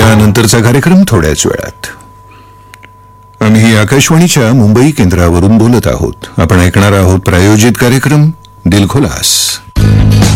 यानंतरचा कार्यक्रम थोड्याच वेळात. आम्ही आकाशवाणीच्या मुंबई केंद्रावरून बोलत आहोत. आपण ऐकणार आहोत प्रायोजित कार्यक्रम दिलखुलास.